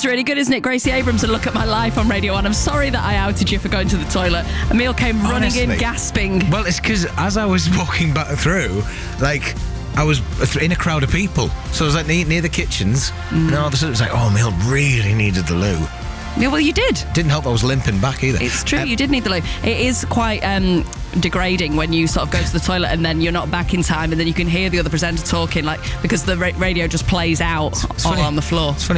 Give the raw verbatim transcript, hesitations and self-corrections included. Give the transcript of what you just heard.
is really good, isn't it? Gracie Abrams and Look at My Life on Radio one. I'm sorry that I outed you for going to the toilet. Emil came running Honestly. in, gasping. Well, it's because as I was walking back through, like, I was in a crowd of people. So I was like near, near the kitchens, mm. and all of a sudden it was like, oh, Emil really needed the loo. Yeah, well, you did. Didn't help I was limping back either. It's true, Um, you did need the loo. It is quite um, degrading when you sort of go to the toilet and then you're not back in time, and then you can hear the other presenter talking, like, because the ra- radio just plays out all funny. on the floor. It's funny.